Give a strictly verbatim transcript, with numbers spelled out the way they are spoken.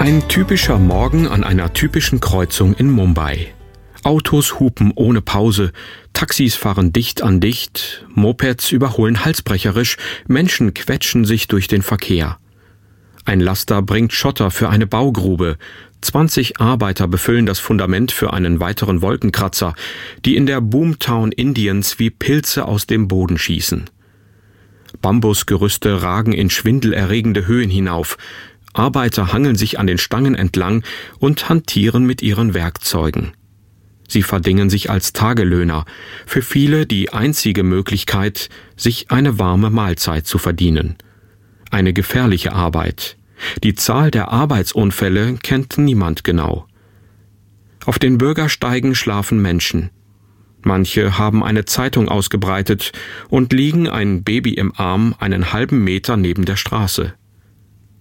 Ein typischer Morgen an einer typischen Kreuzung in Mumbai. Autos hupen ohne Pause, Taxis fahren dicht an dicht, Mopeds überholen halsbrecherisch, Menschen quetschen sich durch den Verkehr. Ein Laster bringt Schotter für eine Baugrube, zwanzig Arbeiter befüllen das Fundament für einen weiteren Wolkenkratzer, die in der Boomtown Indiens wie Pilze aus dem Boden schießen. Bambusgerüste ragen in schwindelerregende Höhen hinauf, Arbeiter hangeln sich an den Stangen entlang und hantieren mit ihren Werkzeugen. Sie verdingen sich als Tagelöhner, für viele die einzige Möglichkeit, sich eine warme Mahlzeit zu verdienen. Eine gefährliche Arbeit. Die Zahl der Arbeitsunfälle kennt niemand genau. Auf den Bürgersteigen schlafen Menschen. Manche haben eine Zeitung ausgebreitet und liegen, ein Baby im Arm, einen halben Meter neben der Straße.